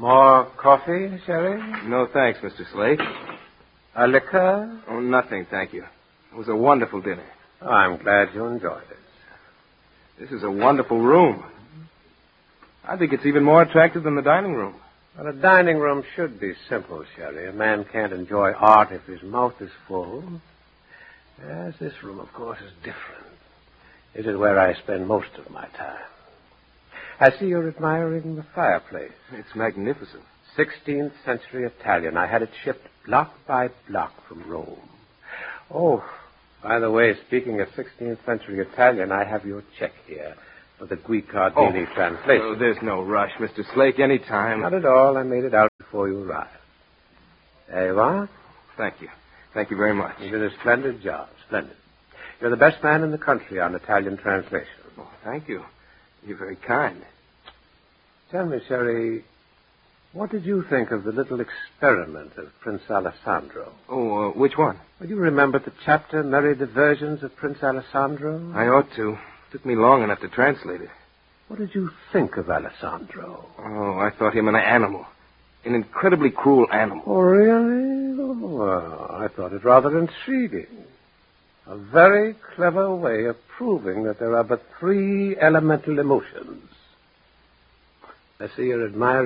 More coffee, Sherry? No, thanks, Mr. Slate. A liquor? Oh, nothing, thank you. It was a wonderful dinner. Oh, I'm glad you enjoyed it. This is a wonderful room. I think it's even more attractive than the dining room. Well, a dining room should be simple, Sherry. A man can't enjoy art if his mouth is full. Yes, this room, of course, is different. This is where I spend most of my time. I see you're admiring the fireplace. It's magnificent. 16th century Italian. I had it shipped block by block from Rome. Oh, by the way, speaking of 16th century Italian, I have your check here for the Guicciardini translation. Oh, there's no rush, Mr. Slake. Any time. Not at all. I made it out before you arrived. There you are. Thank you. Thank you very much. You did a splendid job. Splendid. You're the best man in the country on Italian translation. Oh, thank you. You're very kind. Tell me, Sherry, what did you think of the little experiment of Prince Alessandro? Oh, which one? Well, you remember the chapter, Merry Diversions of Prince Alessandro? I ought to. It took me long enough to translate it. What did you think of Alessandro? Oh, I thought him an animal. An incredibly cruel animal. Oh, really? Oh, well, I thought it rather intriguing. A very clever way of proving that there are but 3 elemental emotions. I see you're admiring